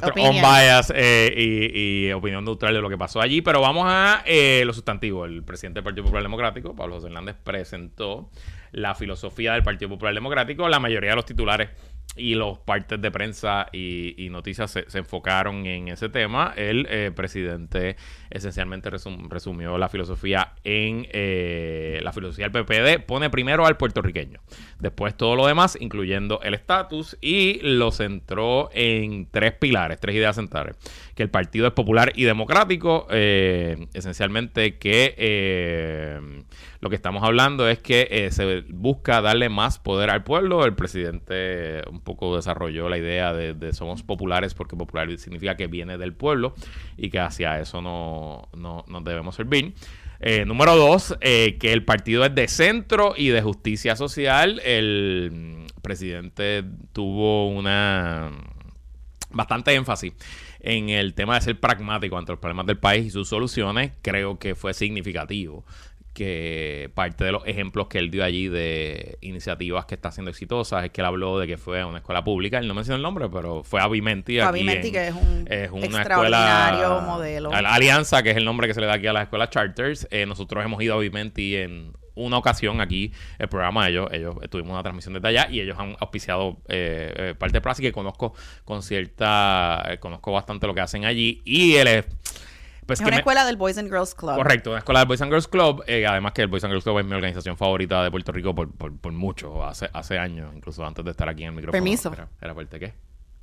y opinión neutral de lo que pasó allí, pero vamos a lo sustantivo. El presidente del Partido Popular Democrático, Pablo José Hernández, presentó la filosofía del Partido Popular Democrático. La mayoría de los titulares y los partes de prensa y noticias se enfocaron en ese tema. El presidente esencialmente resumió la filosofía en la filosofía del PPD. Pone primero al puertorriqueño, después todo lo demás, incluyendo el estatus, y lo centró en tres ideas centrales: que el partido es popular y democrático, esencialmente que lo que estamos hablando es que se busca darle más poder al pueblo. El presidente un poco desarrolló la idea de somos populares porque popular significa que viene del pueblo y que hacia eso no debemos servir. Número 2, que el partido es de centro y de justicia social. El presidente tuvo bastante énfasis en el tema de ser pragmático ante los problemas del país y sus soluciones. Creo que fue significativo que parte de los ejemplos que él dio allí de iniciativas que están siendo exitosas es que él habló de que fue a una escuela pública. Él no mencionó el nombre, pero fue a Vimenti. Vimenti, que es una extraordinario escuela, modelo. La Alianza, que es el nombre que se le da aquí a las escuelas charters. Nosotros hemos ido a Vimenti en una ocasión aquí, el programa de ellos tuvimos una transmisión desde allá y ellos han auspiciado parte de Plaza, que conozco bastante lo que hacen allí. Y él es... Pues es una escuela del Boys and Girls Club. Correcto, una escuela del Boys and Girls Club. Además que el Boys and Girls Club es mi organización favorita de Puerto Rico por mucho. Hace años, incluso antes de estar aquí en el micrófono. Permiso. ¿Era parte de qué?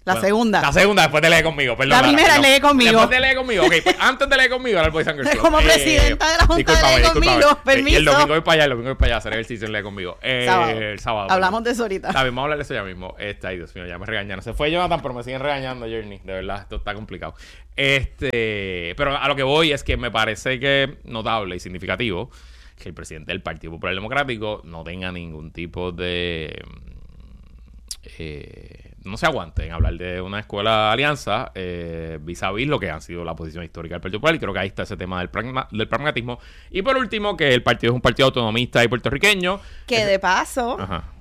La segunda, después de leer conmigo. Perdón, la primera lee conmigo. Después de leer conmigo. Ok, pues antes de leer conmigo, ahora el Boys and Girls Club. Como presidenta de la Junta de leer conmigo, permiso. Y el domingo voy para allá, hacer ejercicio en leer conmigo. El sábado. Hablamos de eso ahorita. Está bien, vamos a hablar de eso ya mismo. Ay, Dios mío, ya me regañaron. Se fue Jonathan, pero me siguen regañando, Journey. De verdad, esto está complicado. Pero a lo que voy es que me parece que notable y significativo que el presidente del Partido Popular Democrático no tenga ningún tipo de... no se aguante en hablar de una escuela alianza vis a vis lo que ha sido la posición histórica del Partido Popular, y creo que ahí está ese tema del pragmatismo. Y por último, que el partido es un partido autonomista y puertorriqueño. Que de paso,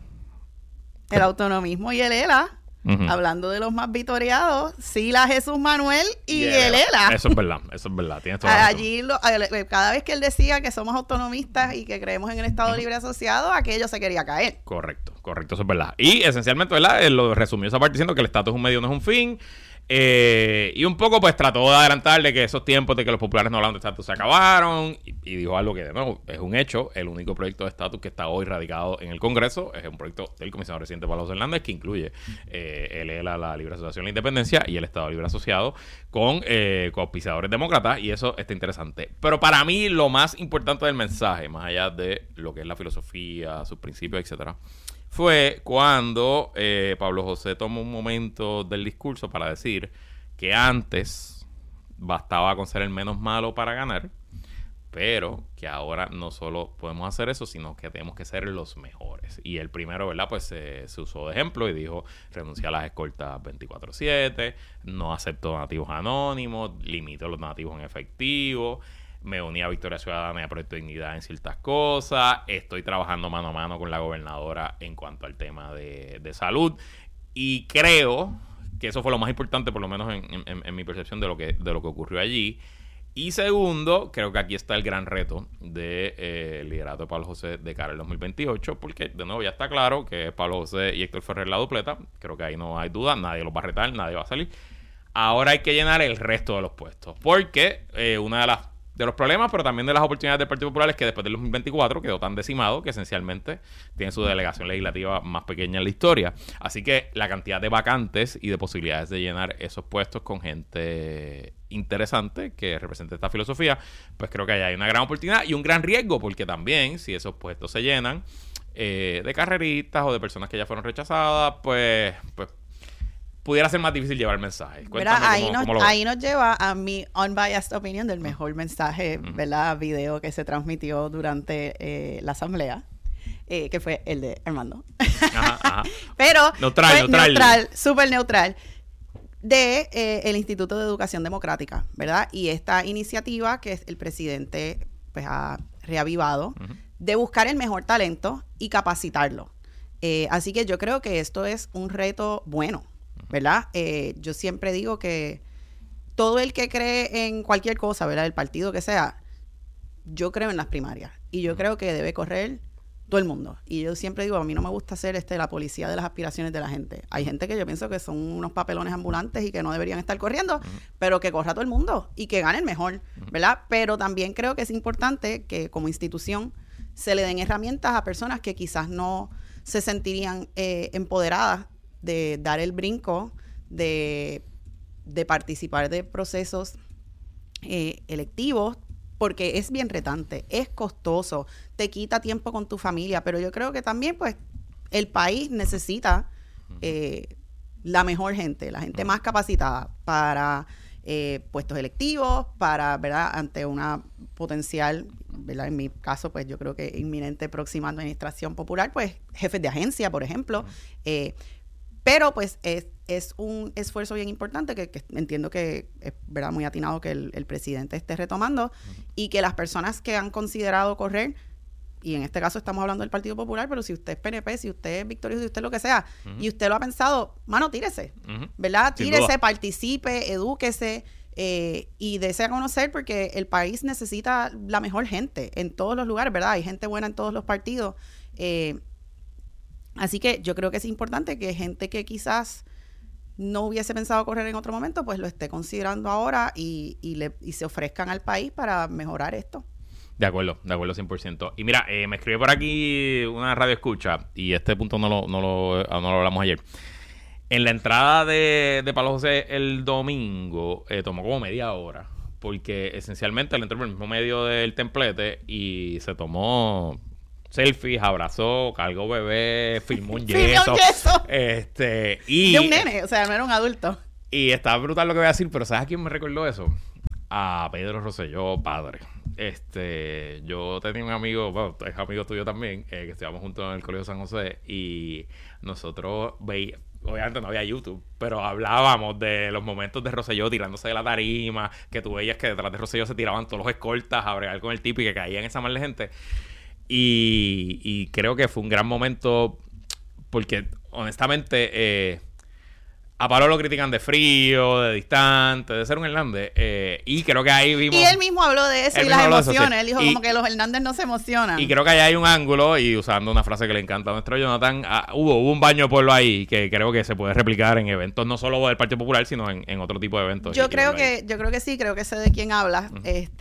el autonomismo y el ELA, hablando de los más vitoreados, Sila, Jesús Manuel y el ELA. Eso es verdad, tienes toda la razón. Allí, cada vez que él decía que somos autonomistas y que creemos en el Estado Libre Asociado, aquello se quería caer. Correcto, eso es verdad. Y esencialmente, ¿verdad? Él lo resumió esa parte diciendo que el estatus es un medio, no es un fin. Y un poco pues trató de adelantar de que esos tiempos de que los populares no hablan de estatus se acabaron, y dijo algo que de nuevo es un hecho. El único proyecto de estatus que está hoy radicado en el Congreso es un proyecto del comisionado residente Pablo José Hernández, que incluye el ELA, la Libre Asociación de la Independencia, y el Estado Libre Asociado con auspiciadores demócratas, y eso está interesante. Pero para mí lo más importante del mensaje, más allá de lo que es la filosofía, sus principios, etcétera, fue cuando Pablo José tomó un momento del discurso para decir que antes bastaba con ser el menos malo para ganar, pero que ahora no solo podemos hacer eso, sino que tenemos que ser los mejores. Y el primero, ¿verdad? Pues se usó de ejemplo y dijo: renuncié a las escoltas 24/7, no acepto donativos anónimos, limito los donativos en efectivo, me uní a Victoria Ciudadana y a Proyecto de Dignidad en ciertas cosas, estoy trabajando mano a mano con la gobernadora en cuanto al tema de salud, y creo que eso fue lo más importante, por lo menos en mi percepción de lo que ocurrió allí. Y segundo, creo que aquí está el gran reto de liderato de Pablo José de cara al 2028, porque de nuevo ya está claro que es Pablo José y Héctor Ferrer la dupleta. Creo que ahí no hay duda, nadie los va a retar, nadie va a salir. Ahora hay que llenar el resto de los puestos, porque una de los problemas, pero también de las oportunidades del Partido Popular, es que después del 2024 quedó tan decimado que esencialmente tiene su delegación legislativa más pequeña en la historia. Así que la cantidad de vacantes y de posibilidades de llenar esos puestos con gente interesante que represente esta filosofía, pues creo que hay una gran oportunidad y un gran riesgo, porque también si esos puestos se llenan de carreristas o de personas que ya fueron rechazadas, pues pudiera ser más difícil llevar el mensaje. Ahí nos lleva a mi unbiased opinion del mejor mensaje, ¿verdad? Video que se transmitió durante la asamblea, que fue el de Armando. Ajá. Pero neutral, súper neutral, de el Instituto de Educación Democrática, ¿verdad? Y esta iniciativa que el presidente pues ha reavivado, de buscar el mejor talento y capacitarlo. Así que yo creo que esto es un reto bueno, ¿verdad? Yo siempre digo que todo el que cree en cualquier cosa, ¿verdad? El partido que sea, yo creo en las primarias y yo creo que debe correr todo el mundo. Y yo siempre digo, a mí no me gusta ser la policía de las aspiraciones de la gente. Hay gente que yo pienso que son unos papelones ambulantes y que no deberían estar corriendo, pero que corra todo el mundo y que gane el mejor, ¿verdad? Pero también creo que es importante que como institución se le den herramientas a personas que quizás no se sentirían empoderadas de dar el brinco, de participar de procesos electivos, porque es bien retante, es costoso, te quita tiempo con tu familia, pero yo creo que también pues el país necesita la mejor gente, la gente más capacitada para puestos electivos, para, ¿verdad?, ante una potencial, ¿verdad?, en mi caso pues yo creo que inminente próxima administración popular, pues jefes de agencia, por ejemplo, pero pues es un esfuerzo bien importante que entiendo que es, ¿verdad?, muy atinado que el presidente esté retomando, y que las personas que han considerado correr, y en este caso estamos hablando del Partido Popular, pero si usted es PNP, si usted es victorioso, si usted es lo que sea, y usted lo ha pensado, mano, tírese, ¿verdad? Tírese, participe, edúquese, y desea conocer, porque el país necesita la mejor gente en todos los lugares, ¿verdad? Hay gente buena en todos los partidos, así que yo creo que es importante que gente que quizás no hubiese pensado correr en otro momento, pues lo esté considerando ahora y se ofrezcan al país para mejorar esto. De acuerdo 100%. Y mira, me escribe por aquí una radio escucha, y este punto no lo hablamos ayer. En la entrada de Pablo José el domingo tomó como media hora, porque esencialmente él entró por el mismo medio del templete y se tomó selfies, abrazó, cargó bebé, filmó un yeso. Y de un nene, o sea, no era un adulto. Y está brutal lo que voy a decir, pero ¿sabes a quién me recordó eso? A Pedro Rosselló, padre. Yo tenía un amigo, bueno, es amigo tuyo también, que estudiamos juntos en el Colegio San José, y nosotros obviamente no había YouTube, pero hablábamos de los momentos de Rosselló tirándose de la tarima, que tú veías que detrás de Rosselló se tiraban todos los escoltas a bregar con el tipo y que caían esa mal de gente. Y creo que fue un gran momento porque, honestamente, a Pablo lo critican de frío, de distante, de ser un Hernández. Y creo que ahí vimos... Y él mismo habló de eso y las emociones. Él dijo como que los Hernández no se emocionan. Y creo que ahí hay un ángulo, y usando una frase que le encanta a nuestro Jonathan, hubo un baño de pueblo ahí que creo que se puede replicar en eventos no solo del Partido Popular, sino en otro tipo de eventos. Yo creo que sí, creo que sé de quién hablas.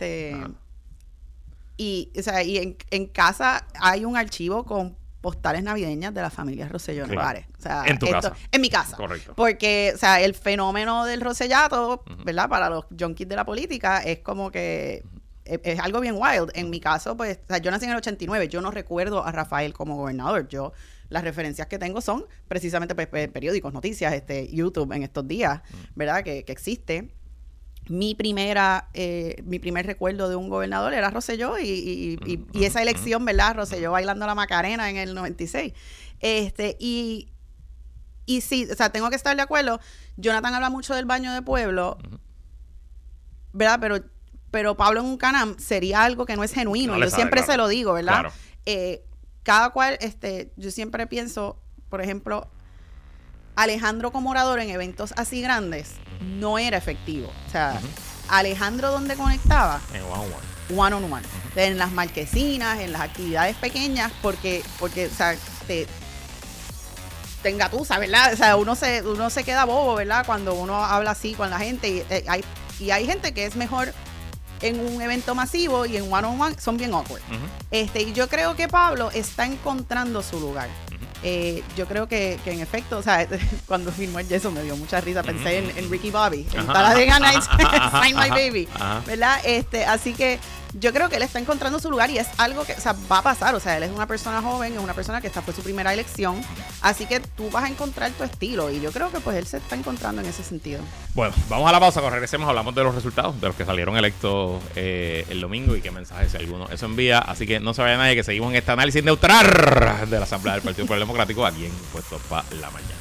Y en casa hay un archivo con postales navideñas de la familia Rosselló Nevares. O sea, en tu casa. En mi casa. Correcto. Porque, o sea, el fenómeno del Rossellato, ¿verdad? Para los junkies de la política, es como que es algo bien wild. En mi caso, pues, o sea, yo nací en el 89. Yo no recuerdo a Rafael como gobernador. Las referencias que tengo son precisamente pues, periódicos, noticias, YouTube en estos días, ¿verdad? Que existe. Mi primer recuerdo de un gobernador era Rosselló y esa elección, ¿verdad? Rosselló bailando la Macarena en el 96. Y sí, o sea, tengo que estar de acuerdo. Jonathan habla mucho del baño de pueblo, ¿verdad? Pero Pablo en un Canam sería algo que no es genuino. Yo siempre se lo digo, ¿verdad? Claro. Cada cual, yo siempre pienso, por ejemplo, Alejandro como orador en eventos así grandes no era efectivo. O sea, Alejandro, ¿dónde conectaba? En one-on-one. En las marquesinas, en las actividades pequeñas, porque o sea, te engatusa, ¿verdad? O sea, uno se queda bobo, ¿verdad? Cuando uno habla así con la gente. Y hay gente que es mejor en un evento masivo y en one-on-one son bien awkward. Y yo creo que Pablo está encontrando su lugar. Yo creo que en efecto, o sea, cuando filmó el yeso me dio mucha risa. Pensé en Ricky Bobby, en Talladega Nights, Sign My Baby, ¿verdad? Así que yo creo que él está encontrando su lugar y es algo que, o sea, va a pasar. O sea, él es una persona joven, es una persona que esta fue su primera elección, así que tú vas a encontrar tu estilo y yo creo que pues él se está encontrando en ese sentido. Bueno, vamos a la pausa, cuando regresemos hablamos de los resultados, de los que salieron electos el domingo y qué mensajes, si alguno eso envía. Así que no se vaya nadie, que seguimos en este análisis neutral de la Asamblea del Partido Popular Democrático aquí en Puestos para la Mañana.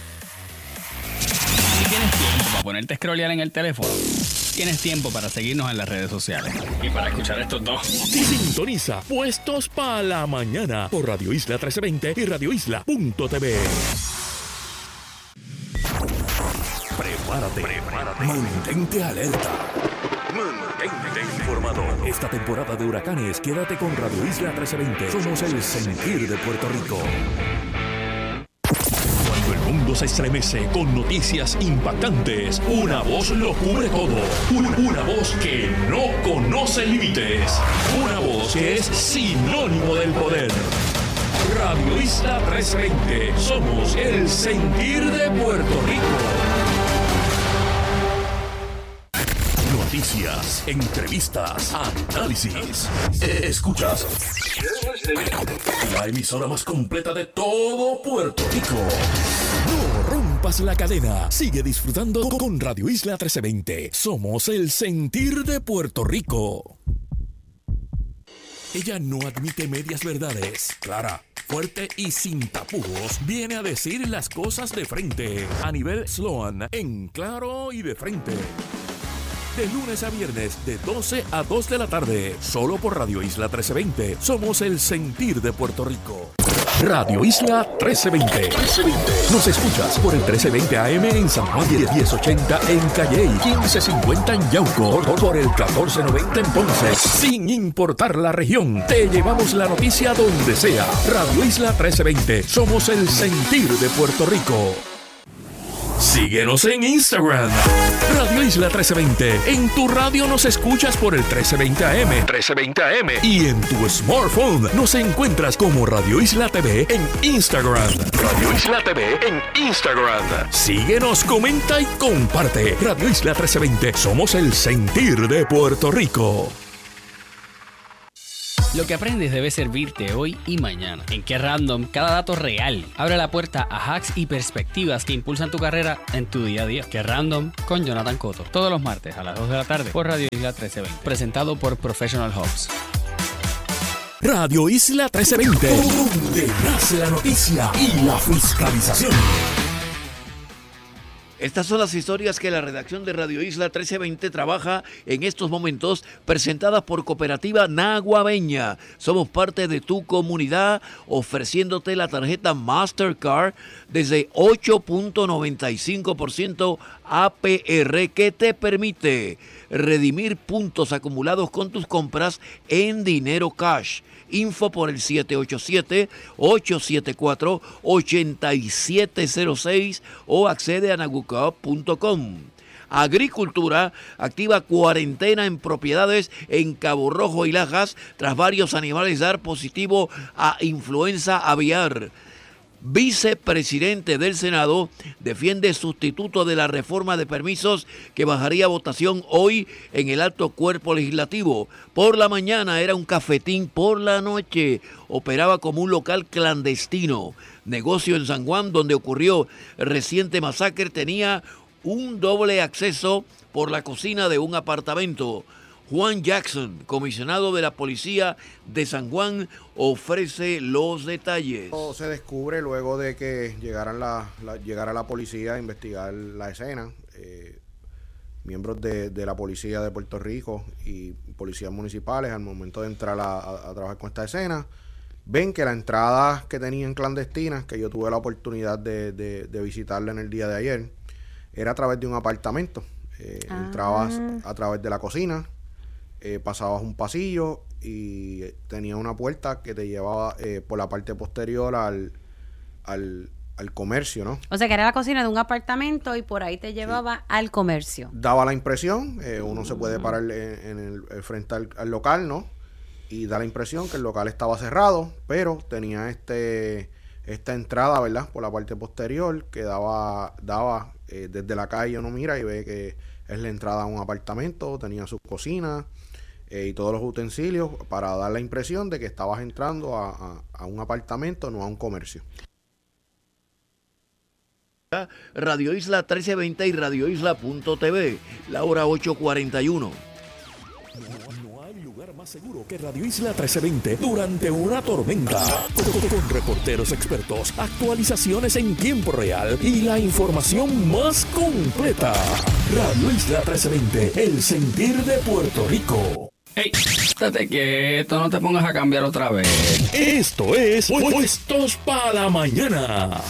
Si tienes tiempo para ponerte a scrollear en el teléfono, tienes tiempo para seguirnos en las redes sociales y para escuchar estos dos. Sintoniza Puestos para la Mañana por Radio Isla 1320 y radioisla.tv. Prepárate. Mantente alerta. Mantente informado. Esta temporada de huracanes, quédate con Radio Isla 1320. Somos el sentir de Puerto Rico. Cuando el mundo se estremece con noticias impactantes, una voz lo cubre todo. Una voz que no conoce límites. Una voz que es sinónimo del poder. Radio Isla 1320. Somos el sentir de Puerto Rico. Noticias, entrevistas, análisis. Escuchas la emisora más completa de todo Puerto Rico. No rompas la cadena. Sigue disfrutando con Radio Isla 1320. Somos el sentir de Puerto Rico. Ella no admite medias verdades. Clara, fuerte y sin tapujos, viene a decir las cosas de frente. Anibel Sloan, en Claro y de Frente. De lunes a viernes, de 12 a 2 de la tarde. Solo por Radio Isla 1320. Somos el sentir de Puerto Rico. Radio Isla 1320. Nos escuchas por el 1320 AM en San Juan, 1080 en Calley, 1550 en Yauco, por el 1490 en Ponce. Sin importar la región, te llevamos la noticia donde sea. Radio Isla 1320. Somos el sentir de Puerto Rico. Síguenos en Instagram. Radio Isla 1320. En tu radio nos escuchas por el 1320 AM. 1320 AM. Y en tu smartphone nos encuentras como Radio Isla TV en Instagram. Radio Isla TV en Instagram. Síguenos, comenta y comparte. Radio Isla 1320. Somos el sentir de Puerto Rico. Lo que aprendes debe servirte hoy y mañana. En Que Random, cada dato real abre la puerta a hacks y perspectivas que impulsan tu carrera en tu día a día. Que Random con Jonathan Cotto. Todos los martes a las 2 de la tarde por Radio Isla 1320. Presentado por Professional Hubs. Radio Isla 1320. Donde nace la noticia y la fiscalización. Estas son las historias que la redacción de Radio Isla 1320 trabaja en estos momentos, presentadas por Cooperativa Naguabeña. Somos parte de tu comunidad, ofreciéndote la tarjeta Mastercard desde 8.95% APR, que te permite redimir puntos acumulados con tus compras en dinero cash. Info por el 787-874-8706 o accede a nagucop.com. Agricultura activa cuarentena en propiedades en Cabo Rojo y Lajas tras varios animales dar positivo a influenza aviar. Vicepresidente del Senado defiende sustituto de la reforma de permisos que bajaría a votación hoy en el alto cuerpo legislativo. Por la mañana era un cafetín, por la noche operaba como un local clandestino. Negocio en San Juan donde ocurrió reciente masacre tenía un doble acceso por la cocina de un apartamento. Juan Jackson, comisionado de la Policía de San Juan, ofrece los detalles. Se descubre luego de que llegara la policía a investigar la escena. Miembros de la Policía de Puerto Rico y policías municipales, al momento de entrar a trabajar con esta escena, ven que la entrada que tenían clandestina, que yo tuve la oportunidad de visitarla en el día de ayer, era a través de un apartamento. Entrabas a través de la cocina, pasabas un pasillo y tenía una puerta que te llevaba por la parte posterior al comercio, ¿no? O sea, que era la cocina de un apartamento y por ahí te llevaba al comercio. Daba la impresión, uno se puede parar frente al local, ¿no? Y da la impresión que el local estaba cerrado, pero tenía esta entrada, ¿verdad? Por la parte posterior que daba desde la calle uno mira y ve que es la entrada a un apartamento, tenía su cocina y todos los utensilios para dar la impresión de que estabas entrando a un apartamento, no a un comercio. Radio Isla 1320 y radioisla.tv, la hora 8:41. No hay lugar más seguro que Radio Isla 1320 durante una tormenta. Con reporteros expertos, actualizaciones en tiempo real y la información más completa. Radio Isla 1320, el sentir de Puerto Rico. ¡Ey! Estate quieto, no te pongas a cambiar otra vez. Esto es Puestos para la Mañana.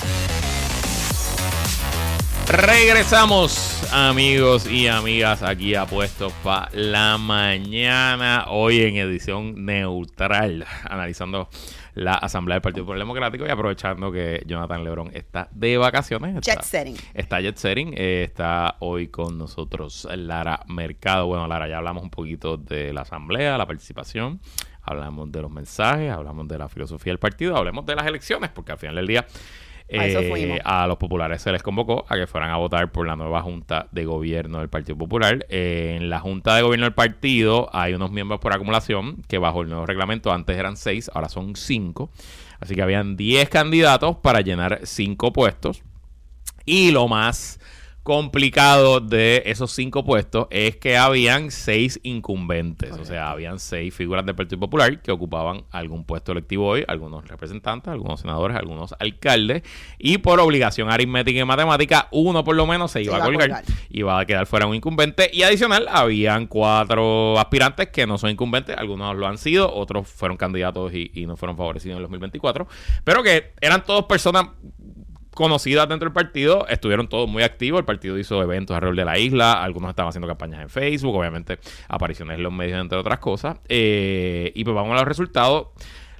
Regresamos, amigos y amigas, aquí a Puestos para la Mañana. Hoy en edición neutral, analizando la Asamblea del Partido Popular Democrático y aprovechando que Jonathan Lebrón está de vacaciones. Está jet setting. Está hoy con nosotros Lara Mercado. Bueno, Lara, ya hablamos un poquito de la Asamblea, la participación. Hablamos de los mensajes, hablamos de la filosofía del partido, hablemos de las elecciones, porque al final del día a los populares se les convocó a que fueran a votar por la nueva Junta de Gobierno del Partido Popular. En la Junta de Gobierno del partido hay unos miembros por acumulación que bajo el nuevo reglamento antes eran 6, ahora son 5. Así que habían 10 candidatos para llenar 5 puestos. Y lo más complicado de esos 5 puestos es que habían 6 incumbentes. Correcto. O sea, habían 6 figuras del Partido Popular que ocupaban algún puesto electivo hoy, algunos representantes, algunos senadores, algunos alcaldes, y por obligación aritmética y matemática, uno por lo menos se iba a colgar. Iba a quedar fuera un incumbente, y adicional, habían 4 aspirantes que no son incumbentes, algunos lo han sido, otros fueron candidatos y no fueron favorecidos en el 2024, pero que eran todos personas conocidas dentro del partido, estuvieron todos muy activos. El partido hizo eventos alrededor de la isla, algunos estaban haciendo campañas en Facebook, obviamente apariciones en los medios, entre otras cosas. Y pues vamos a los resultados.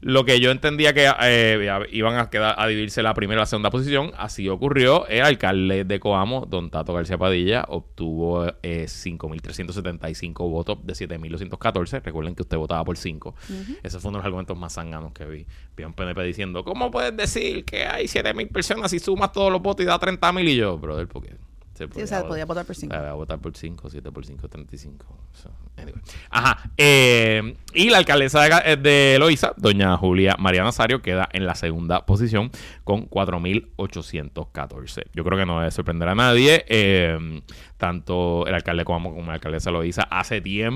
Lo que yo entendía que iban a dividirse la primera y la segunda posición, así ocurrió. El alcalde de Coamo, don Tato García Padilla, obtuvo 5.375 votos de 7.214. Recuerden que usted votaba por 5. Ese fue uno de los argumentos más zánganos que vi. Vi a un PNP diciendo, ¿cómo puedes decir que hay 7.000 personas y sumas todos los votos y da 30.000? Y yo, brother, porque... podía votar por 5. Podía votar por 5, 7 por 5, 35. So, anyway. Ajá. Y la alcaldesa de Loíza, doña Julia María Nazario, queda en la segunda posición con 4.814. Yo creo que no debe sorprender a nadie. Tanto el alcalde como la alcaldesa de Loíza hace tiempo